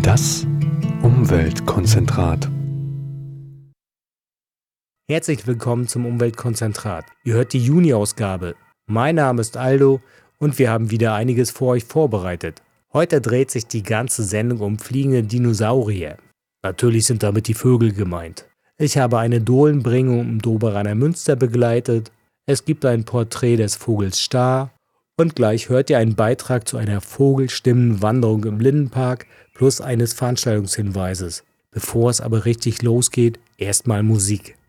Das Umweltkonzentrat. Herzlich willkommen zum Umweltkonzentrat. Ihr hört die Juni-Ausgabe. Mein Name ist Aldo und wir haben wieder einiges für euch vorbereitet. Heute dreht sich die ganze Sendung um fliegende Dinosaurier. Natürlich sind damit die Vögel gemeint. Ich habe eine Dohlenbringung im Doberaner Münster begleitet. Es gibt ein Porträt des Vogels Star. Und gleich hört ihr einen Beitrag zu einer Vogelstimmenwanderung im Lindenpark plus eines Veranstaltungshinweises. Bevor es aber richtig losgeht, erstmal Musik.